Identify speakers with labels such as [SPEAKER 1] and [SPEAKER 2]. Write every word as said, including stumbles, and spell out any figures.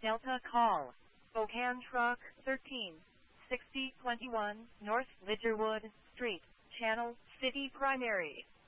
[SPEAKER 1] Delta call. Spokane truck thirteen sixty twenty-one North Lidgerwood Street, Channel City Primary.